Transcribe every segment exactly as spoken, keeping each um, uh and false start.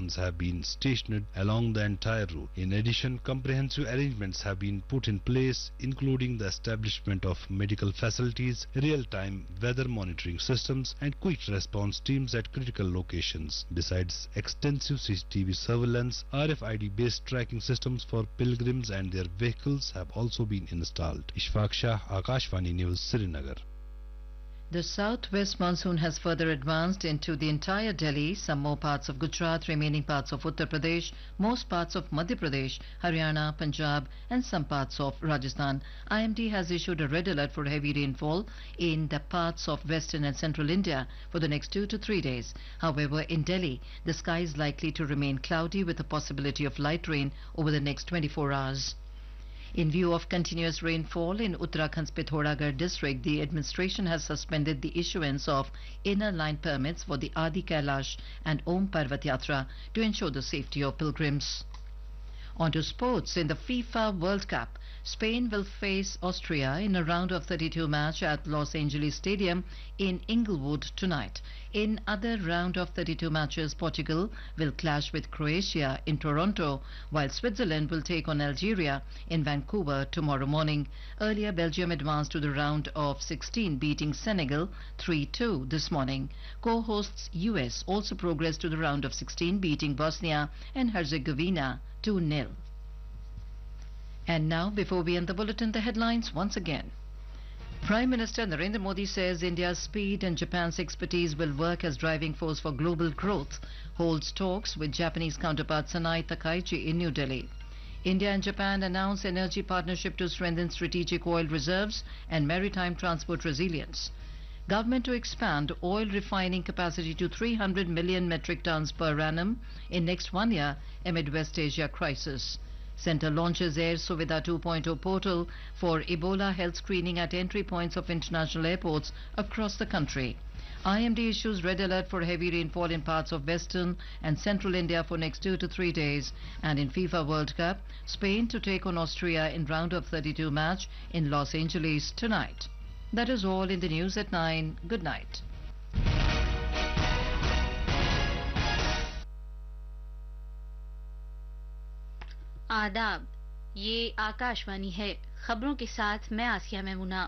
systems have been stationed along the entire route. In addition, comprehensive arrangements have been put in place, including the establishment of medical facilities, real-time weather monitoring systems, and quick response teams at critical locations. Besides extensive C C T V surveillance, R F I D-based tracking systems for pilgrims and their vehicles have also been installed. Ishfaq Shah, Akashvani News, Srinagar. The southwest monsoon has further advanced into the entire Delhi, some more parts of Gujarat, remaining parts of Uttar Pradesh, most parts of Madhya Pradesh, Haryana, Punjab and some parts of Rajasthan. I M D has issued a red alert for heavy rainfall in the parts of western and central India for the next two to three days. However, in Delhi, the sky is likely to remain cloudy with a possibility of light rain over the next twenty-four hours. In view of continuous rainfall in Uttarakhand's Pithoragarh district, the administration has suspended the issuance of inner line permits for the Adi Kailash and Om Parvat Yatra to ensure the safety of pilgrims. On to sports. In the FIFA World Cup, Spain will face Austria in a round of thirty-two match at Los Angeles Stadium in Inglewood tonight. In other round of thirty-two matches, Portugal will clash with Croatia in Toronto, while Switzerland will take on Algeria in Vancouver tomorrow morning. Earlier, Belgium advanced to the round of sixteen, beating Senegal three two this morning. Co-hosts U S also progressed to the round of sixteen, beating Bosnia and Herzegovina two nil. And now, before we end the bulletin, the headlines once again. Prime Minister Narendra Modi says India's speed and Japan's expertise will work as driving force for global growth. Holds talks with Japanese counterpart Sanai Takaichi in New Delhi. India and Japan announce energy partnership to strengthen strategic oil reserves and maritime transport resilience. Government to expand oil refining capacity to three hundred million metric tons per annum in next one year amid West Asia crisis. Centre launches Air Suvidha two point oh portal for Ebola health screening at entry points of international airports across the country. I M D issues red alert for heavy rainfall in parts of western and central India for next two to three days. And in FIFA World Cup, Spain to take on Austria in round of thirty-two match in Los Angeles tonight. That is all in the news at nine. Good night. आदाब, ये आकाशवाणी है। खबरों के साथ मैं आसिया मैमुना।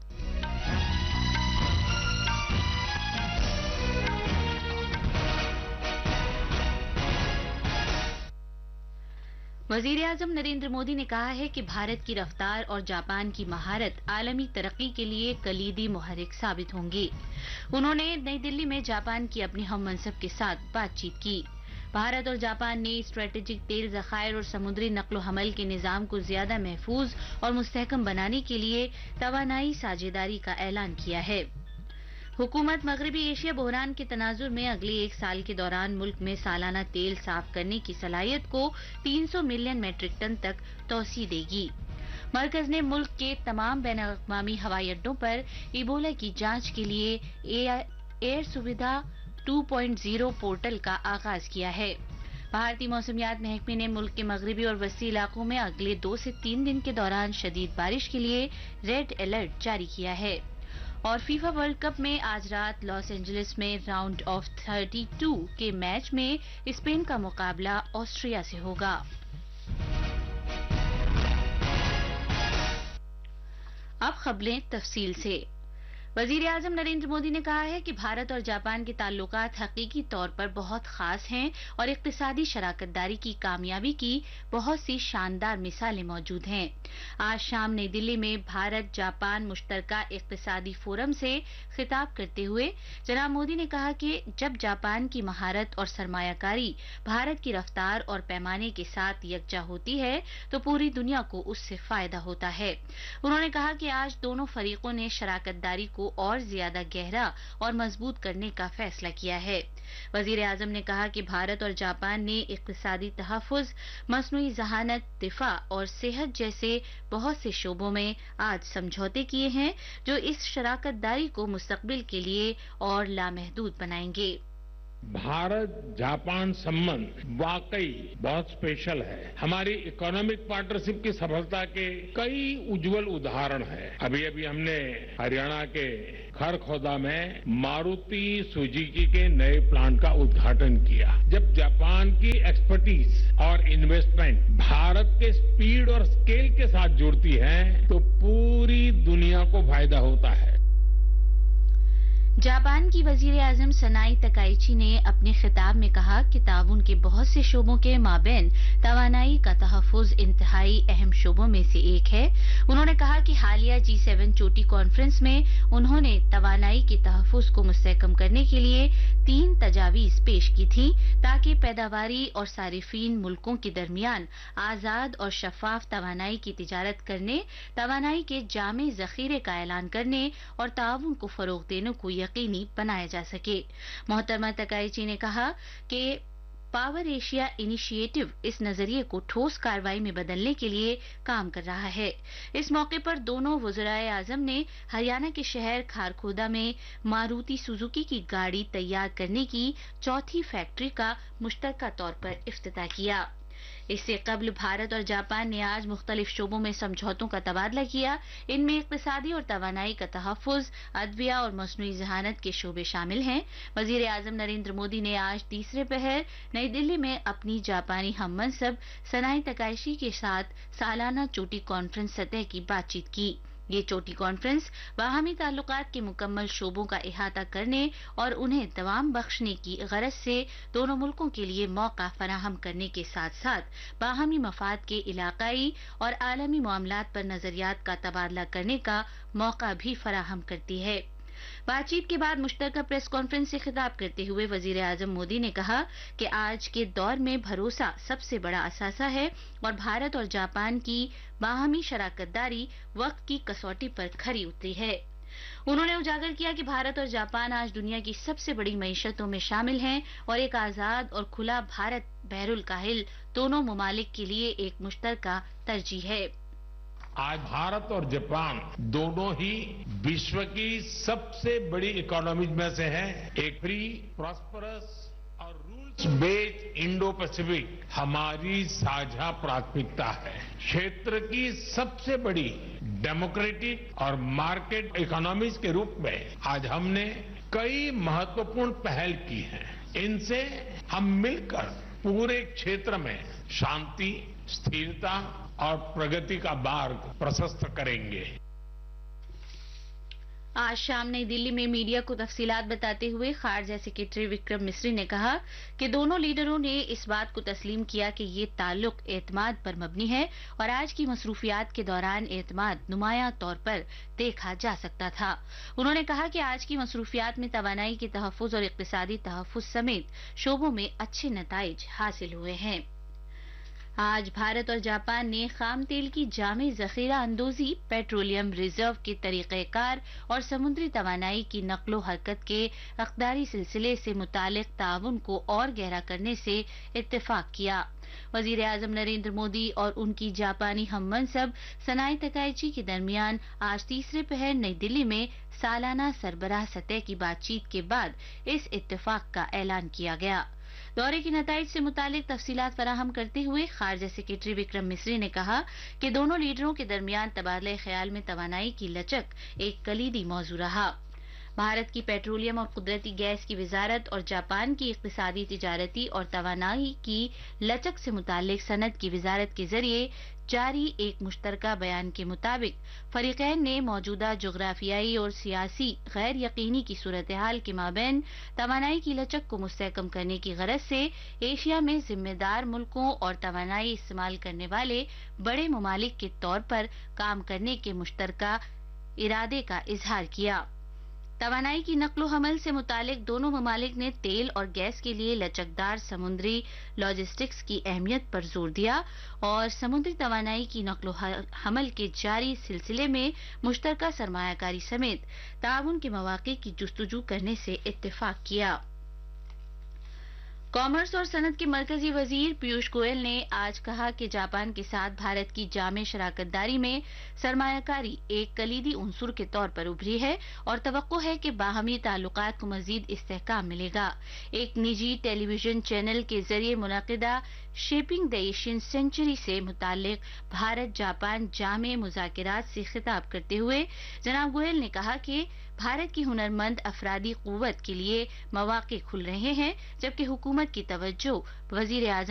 वजीर आजम नरेंद्र मोदी ने कहा है कि भारत की रफ्तार और जापान की महारत आलमी तरक्की के लिए कलीदी मुहर्रिक साबित होंगी। उन्होंने नई दिल्ली में जापान की अपनी हम मनसब के साथ बातचीत की। भारत और जापान ने स्ट्रेटेजिक तेल ज़खायर और समुद्री नक्लो हमल के निज़ाम को ज्यादा महफूज और मुस्तहकम बनाने के लिए तवानाई साझेदारी का ऐलान किया है। हुकूमत मगरबी एशिया बहरान के तनाजुर में अगले एक साल के दौरान मुल्क में सालाना तेल साफ करने की सलाहियत को तीन सौ मिलियन मैट्रिक टन तक तोसी देगी। मरकज ने मुल्क के तमाम बैनुल-अक़वामी हवाई अड्डों पर इबोला की जांच के लिए एयर सुविधा टू पॉइंट ज़ीरो पोर्टल का आगाज किया है। भारतीय मौसमियात महकमे ने मुल्क के मगरबी और वसी इलाकों में अगले दो से तीन दिन के दौरान शदीद बारिश के लिए रेड अलर्ट जारी किया है। और फीफा वर्ल्ड कप में आज रात लॉस एंजलिस में राउंड ऑफ थर्टी टू के मैच में स्पेन का मुकाबला ऑस्ट्रिया से होगा। अब खबरें तफसील से। वजीर आजम नरेंद्र मोदी ने कहा है कि भारत और जापान के ताल्लुकात हकीकी तौर पर बहुत खास हैं और इक्तिसादी शराकतदारी की कामयाबी की बहुत सी शानदार मिसालें मौजूद हैं। आज शाम नई दिल्ली में भारत जापान मुश्तरका इक्तिसादी फोरम से खिताब करते हुए जनाब मोदी ने कहा कि जब जापान की महारत और सरमायाकारी भारत की रफ्तार और पैमाने के साथ यकजा होती है तो पूरी दुनिया को उससे फायदा होता है। उन्होंने कहा कि आज दोनों फरीकों ने शराकतदारी को और ज्यादा गहरा और मजबूत करने का फैसला किया है। वजीर आजम ने कहा कि भारत और जापान ने इक्तिसादी तहफ़्फ़ुज़, मस्नुई ज़हानत, दिफा और सेहत जैसे बहुत से शोबों में आज समझौते किए हैं जो इस शराकतदारी को मुस्तक़बिल के लिए और लामहदूद बनाएंगे। भारत जापान संबंध वाकई बहुत स्पेशल है। हमारी इकोनॉमिक पार्टनरशिप की सफलता के कई उज्जवल उदाहरण हैं। अभी अभी हमने हरियाणा के खरखोदा में मारुति सुजुकी के नए प्लांट का उद्घाटन किया। जब जापान की एक्सपर्टीज और इन्वेस्टमेंट भारत के स्पीड और स्केल के साथ जुड़ती है तो पूरी दुनिया को फायदा होता है। जापान की वजीर आजम सनाई तकाइची ने अपने खिताब में कहा कि ताउन के बहुत से शोबों के माबैन तवानाई का तहफ़्फ़ुज़ इंतहाई अहम शोबों में से एक है। उन्होंने कहा कि हालिया जी सेवन चोटी कॉन्फ्रेंस में उन्होंने तवानाई के तहफ़्फ़ुज़ को मुस्तहकम करने के लिए तीन तजावीज़ पेश की थी ताकि पैदावारी और सारिफीन मुल्कों के दरमियान आज़ाद और शफाफ तवानाई की तिजारत करने, तवानाई के जामे ज़ख़ीरे का ऐलान करने और ताउन को फ़रोग़ देने को यकीनी बनाया जा सके। मोहतरमा तकाइची ने कहा कि पावर एशिया इनिशिएटिव इस नजरिए को ठोस कार्रवाई में बदलने के लिए काम कर रहा है। इस मौके पर दोनों वज़राए आजम ने हरियाणा के शहर खारखोदा में मारुति सुजुकी की गाड़ी तैयार करने की चौथी फैक्ट्री का मुश्तरका तौर पर इफ्तिताह किया। इससे कबल भारत और जापान ने आज मुख्तलिफ शोबों में समझौतों का तबादला किया। इनमें इक्तिसादी और तवानाई का तहफ़्फ़ुज़, अदविया और मसनूई ज़हानत के शोबे शामिल हैं। वज़ीर आज़म नरेंद्र मोदी ने आज तीसरे पहर नई दिल्ली में अपनी जापानी हममनसब सनाई तकाइची के साथ सालाना चोटी कॉन्फ्रेंस सतह की बातचीत की। ये चोटी कॉन्फ्रेंस बाहमी ताल्लुकात के मुकम्मल शोबों का इहाता करने और उन्हें दवाम बख्शने की गरज से दोनों मुल्कों के लिए मौका फराहम करने के साथ साथ बाहमी मफाद के इलाकाई और आलमी मामलात पर नजरियात का तबादला करने का मौका भी फराहम करती है। बातचीत के बाद मुश्तरका प्रेस कॉन्फ्रेंस से खिताब करते हुए वजीर आजम मोदी ने कहा कि आज के दौर में भरोसा सबसे बड़ा असासा है और भारत और जापान की बाहमी शराकतदारी वक्त की कसौटी पर खरी उतरी है। उन्होंने उजागर किया कि भारत और जापान आज दुनिया की सबसे बड़ी मईशतों में शामिल हैं और एक आजाद और खुला भारत बहरुल काहिल दोनों ममालिक के लिए एक मुश्तरका तरजीह है। आज भारत और जापान दोनों ही विश्व की सबसे बड़ी इकोनॉमीज में से हैं। एक फ्री, प्रॉस्परस और रूल्स बेस्ड इंडो पैसिफिक हमारी साझा प्राथमिकता है। क्षेत्र की सबसे बड़ी डेमोक्रेटिक और मार्केट इकोनॉमीज के रूप में आज हमने कई महत्वपूर्ण पहल की हैं। इनसे हम मिलकर पूरे क्षेत्र में शांति, स्थिरता और प्रगति का मार्ग प्रशस्त करेंगे। आज शाम नई दिल्ली में मीडिया को तफसीलात बताते हुए खारजा सेक्रेटरी विक्रम मिस्री ने कहा कि दोनों लीडरों ने इस बात को तस्लीम किया कि ये ताल्लुक एतमाद पर मबनी है और आज की मसरूफियात के दौरान एतमाद नुमाया तौर पर देखा जा सकता था। उन्होंने कहा कि आज की मसरूफियात में तवानाई के तहफ़्फ़ुज़ और इक़्तिसादी तहफ़्फ़ुज़ समेत शोबों में अच्छे नताइज हासिल हुए हैं। आज भारत और जापान ने खाम तेल की जामे जखीरा अंदोजी, पेट्रोलियम रिजर्व के तरीक़ेकार और समुद्री तवानाई की नक्लो हरकत के अक़दारी सिलसिले से मुतालिक ताउन को और गहरा करने से इत्तेफाक किया। वज़ीर आज़म नरेंद्र मोदी और उनकी जापानी हममनसब सनाई तकाइची के दरमियान आज तीसरे पहर नई दिल्ली में सालाना सरबराह सतह की बातचीत के बाद इस इत्तेफाक का ऐलान किया गया। दौरे की नताइज से मुतालिक तफसीलात फराहम करते हुए खारजा सेक्रेटरी विक्रम मिस्री ने कहा कि दोनों लीडरों के दरमियान तबादला ख्याल में तवानाई की लचक एक कलीदी मौजू रहा। भारत की पेट्रोलियम और कुदरती गैस की वजारत और जापान की इक़्तिसादी, तिजारती और तवानाई की लचक से मुतालिक सनद की वजारत के जरिए जारी एक मुश्तरका बयान के मुताबिक फरीकैन ने मौजूदा जोग्राफियाई और सियासी गैर यकीनी की सूरत हाल के माबैन तवानाई की लचक को मुस्तहकम करने की गरज से एशिया में जिम्मेदार मुल्कों और तवानाई इस्तेमाल करने वाले बड़े ममालिक के तौर पर काम करने के मुश्तरका इरादे का इजहार किया। तवानाई की नक्लो हमल से मुतालिक दोनों ममालिक ने तेल और गैस के लिए लचकदार समुद्री लॉजिस्टिक्स की अहमियत पर जोर दिया और समुद्री तवानाई की नक्लो हमल के जारी सिलसिले में मुश्तरका सरमायाकारी समेत ताउन के मौक़े की जुस्तजू करने से इत्तेफाक किया। کامرس اور صنعت کے مرکزی وزیر پیوش گوئل نے آج کہا کہ جاپان کے ساتھ بھارت کی جامع شراکت داری میں سرمایہ کاری ایک کلیدی عنصر کے طور پر ابھری ہے اور توقع ہے کہ باہمی تعلقات کو مزید استحکام ملے گا. ایک نجی ٹیلی ویژن چینل کے ذریعے منعقدہ شیپنگ دی ایشین سینچری سے متعلق بھارت جاپان جامع مذاکرات سے خطاب کرتے ہوئے جناب گوئل نے کہا کہ بھارت کی ہنرمند افرادی قوت کے لیے مواقع کھل رہے ہیں جبکہ حکومت کی توجہ وزیر اعظم